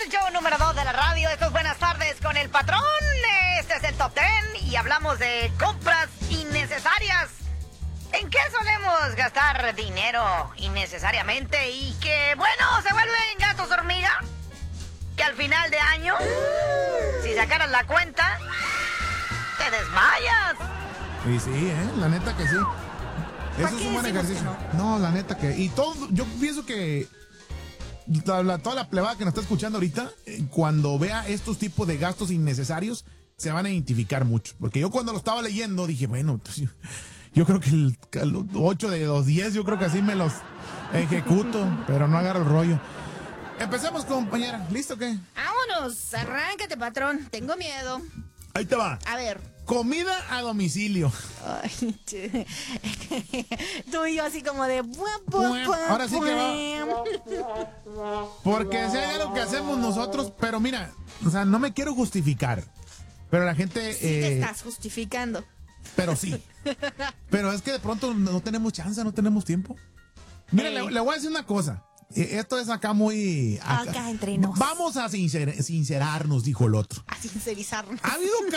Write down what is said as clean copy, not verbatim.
el show número 2 de la radio. Esto es Buenas Tardes con el Patrón. Este es el Top 10 y hablamos de compras innecesarias. ¿En qué solemos gastar dinero innecesariamente y que, bueno, se vuelven gastos hormiga? Que al final de año, si sacaras la cuenta, te desmayas. Y sí, la neta que sí. Eso es un buen ejercicio. No, la neta que... Y todo, yo pienso que toda la plebada que nos está escuchando ahorita, cuando vea estos tipos de gastos innecesarios, se van a identificar mucho. Porque yo cuando lo estaba leyendo dije, bueno, pues, yo creo que el 8 de los 10, yo creo que así me los ejecuto, pero no agarro el rollo. Empecemos, compañera. ¿Listo o qué? Vámonos, arráncate, patrón. Tengo miedo. Ahí te va. A ver. Comida a domicilio. Ay, tú y yo así como de... Ahora sí que va. Porque si hay algo que hacemos nosotros, pero mira, o sea, no me quiero justificar, pero la gente... Sí te estás justificando. Pero sí. Pero es que de pronto no tenemos chance, no tenemos tiempo. Mira, le voy a decir una cosa. Esto es acá muy... Acá entre nos. Vamos a sincerarnos, dijo el otro. A sincerizarnos. Ha habido